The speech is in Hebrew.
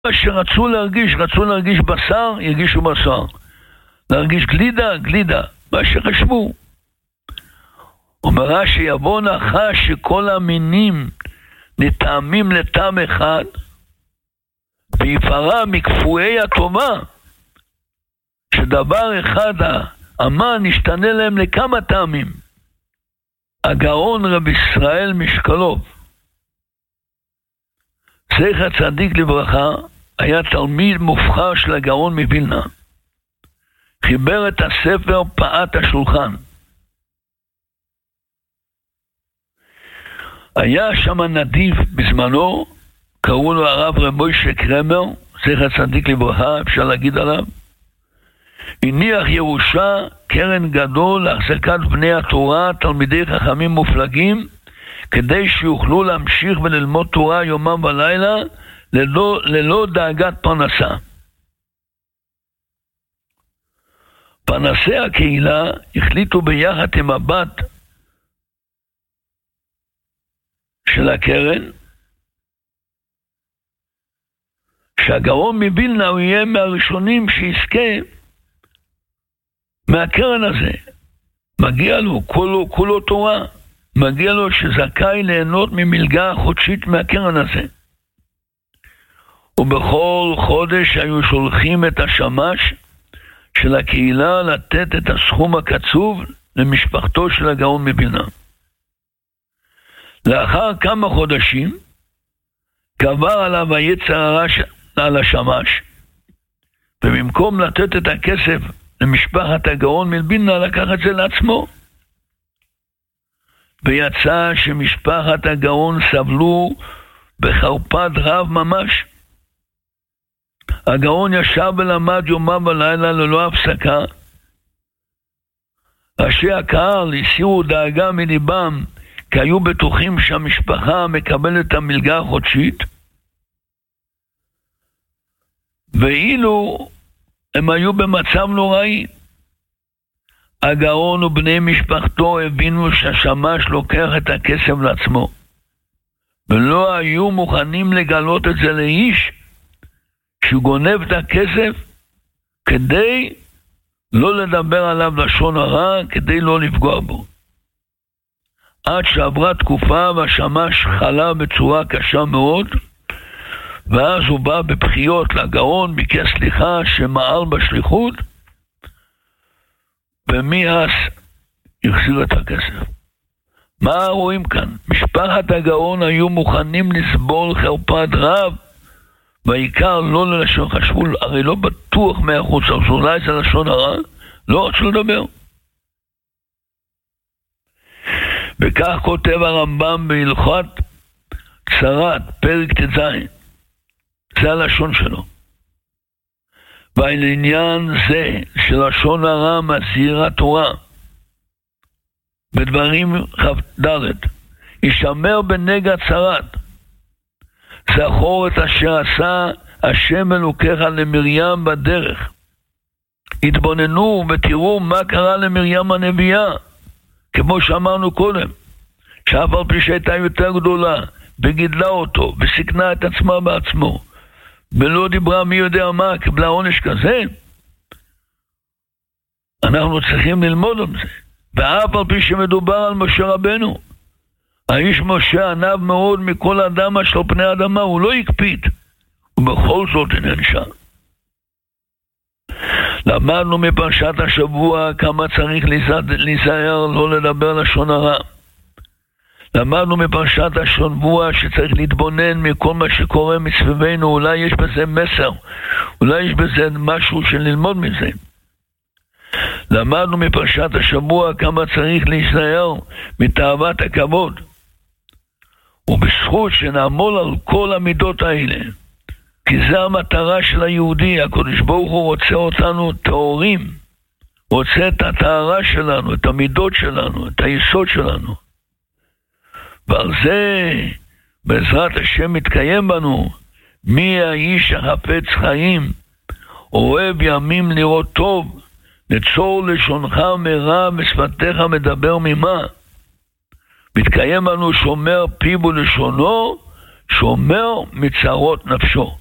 שרצו להרגיש בשר, ירגישו בשר. להרגיש גלידה, מה שחשבו. אומרה שיבוא נחש שכל המינים נטעמים לטעם אחד, ויפרע מכפויי הטובה, שדבר אחד האמן ישתנה להם לכמה טעמים. הגאון רב ישראל משקלוב, זכר צדיק לברכה, היה תלמיד מובחר של הגאון מווילנה. חיבר את הספר פעת השולחן. היה שם נדיב בזמנו, קראו לו הרב רב מוישה קרמר, זכר צדיק לברכה, אפשר להגיד עליו. הניח ירושה, קרן גדול להחזקת בני התורה, תלמידי חכמים מופלגים, כדי שיוכלו להמשיך וללמוד תורה יומם ולילה, ללא דאגת פרנסה. פרנסי הקהילה החליטו ביחד עם הבת של הקרן, שהגאון מווילנה הוא יהיה מהראשונים שיזכה מהקרן הזה. מגיע לו, כולו תורה, מגיע לו שזכאי ליהנות ממלגה חודשית מהקרן הזה. ובכל חודש היו שולחים את השמש של הקהילה לתת את הסכום הקצוב למשפחתו של הגאון מווילנה. לאחר כמה חודשים גבר עליו היצר הרע על השמש, ובמקום לתת את הכסף למשפחת הגאון מווילנה לקח את זה לעצמו. ויצא שמשפחת הגאון סבלו בחרפת רב ממש. הגאון ישב ולמד יומם ולילה ללא הפסקה. ראשי הקהל הסירו דאגה מליבם, כי היו בטוחים שהמשפחה מקבלת את המלגה החודשית, ואילו הם היו במצב נוראי. הגאון ובני משפחתו הבינו שהשמש לוקח את הכסף לעצמו, ולא היו מוכנים לגלות את זה לאיש שהוא גונב את הכסף, כדי לא לדבר עליו לשון הרע, כדי לא לפגוע בו. עד שעברה תקופה והשמש חלה בצורה קשה מאוד, ואז הוא בא בבחיות לגאון, ביקש סליחה שמעל בשליחות, ומאז החזיר את הכסף. מה רואים כאן? משפחת הגאון היו מוכנים לסבול חרפת רב, והעיקר לא ללשון, חשבו, הרי לא בטוח 100%, אז אולי זה לשון הרע, לא רצו לדבר. וכך כותב הרמב"ם בהלכות צרת, פרק ט"ז, זה הלשון שלו. ועל עניין זה של לשון הרע מזהיר התורה בדברים כ"ד, ישמר בנגע צרת, זכור את אשר עשה השם אלוקיך למרים בדרך. התבוננו ותראו מה קרה למרים הנביאה, כמו שאמרנו קודם, שאף על פי שהייתה יותר גדולה וגידלה אותו וסיכנה את עצמה בעצמו ולא דיברה מי יודע מה, קיבלה עונש כזה. אנחנו צריכים ללמוד על זה. ואף על פי שמדובר על משה רבנו, האיש משה ענב מאוד מכל אדם אשר פני אדמה, הוא לא הקפיד, ובכל זאת נענש. למדנו מפרשת השבוע כמה צריך להיזהר לא לדבר לשון הרע. למדנו מפרשת השבוע שצריך להתבונן מכל מה שקורה מסביבנו, אולי יש בזה מסר, אולי יש בזה משהו של ללמוד מזה. למדנו מפרשת השבוע כמה צריך להיזהר מתאוות הכבוד, ובזכות שנעמול על כל המידות האלה, כי זה המטרה של היהודי. הקדוש ברוך הוא רוצה אותנו טהורים, רוצה את הטהרה שלנו, את המידות שלנו, את היסוד שלנו, ועל זה בעזרת השם מתקיים בנו מי האיש החפץ חיים, אוהב ימים לראות טוב, נצור לשונך מרע ושפתיך מדבר ממה. מתקיים בנו שומר פיו ולשונו, שומר מצרות נפשו.